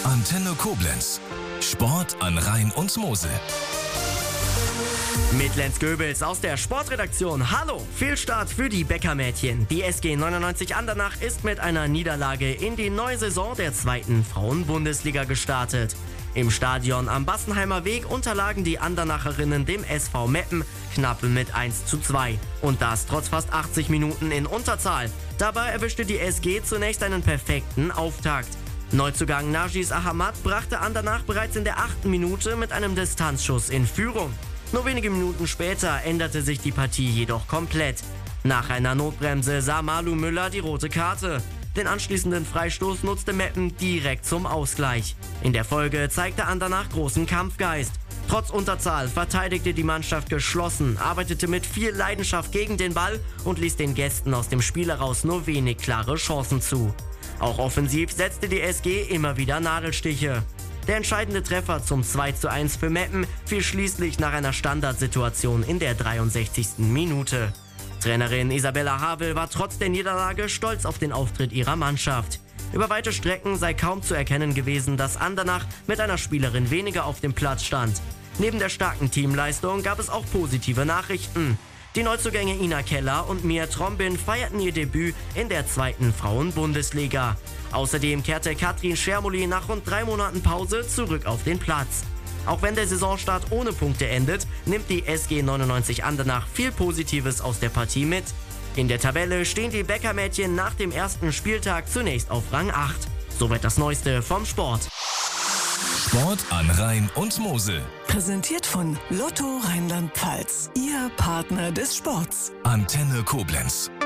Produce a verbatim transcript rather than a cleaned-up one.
Antenne Koblenz. Sport an Rhein und Mosel. Mit Lenz Goebels aus der Sportredaktion. Hallo, Fehlstart für die Bäckermädchen. Die S G neunundneunzig Andernach ist mit einer Niederlage in die neue Saison der zweiten Frauenbundesliga gestartet. Im Stadion am Bassenheimer Weg unterlagen die Andernacherinnen dem S V Meppen knapp mit eins zu zwei. Und das trotz fast achtzig Minuten in Unterzahl. Dabei erwischte die S G zunächst einen perfekten Auftakt. Neuzugang Nargis Ahmad brachte Andernach bereits in der achten Minute mit einem Distanzschuss in Führung. Nur wenige Minuten später änderte sich die Partie jedoch komplett. Nach einer Notbremse sah Malu Müller die rote Karte. Den anschließenden Freistoß nutzte Meppen direkt zum Ausgleich. In der Folge zeigte Andernach großen Kampfgeist. Trotz Unterzahl verteidigte die Mannschaft geschlossen, arbeitete mit viel Leidenschaft gegen den Ball und ließ den Gästen aus dem Spiel heraus nur wenig klare Chancen zu. Auch offensiv setzte die S G immer wieder Nadelstiche. Der entscheidende Treffer zum zwei zu eins für Meppen fiel schließlich nach einer Standardsituation in der dreiundsechzigsten Minute. Trainerin Isabella Havel war trotz der Niederlage stolz auf den Auftritt ihrer Mannschaft. Über weite Strecken sei kaum zu erkennen gewesen, dass Andernach mit einer Spielerin weniger auf dem Platz stand. Neben der starken Teamleistung gab es auch positive Nachrichten. Die Neuzugänge Ina Keller und Mia Trombin feierten ihr Debüt in der zweiten Frauenbundesliga. Außerdem kehrte Katrin Schermoli nach rund drei Monaten Pause zurück auf den Platz. Auch wenn der Saisonstart ohne Punkte endet, nimmt die S G neunundneunzig Andernach viel Positives aus der Partie mit. In der Tabelle stehen die Bäckermädchen nach dem ersten Spieltag zunächst auf Rang acht. Soweit das Neueste vom Sport. Sport an Rhein und Mosel. Präsentiert von Lotto Rheinland-Pfalz. Ihr Partner des Sports. Antenne Koblenz.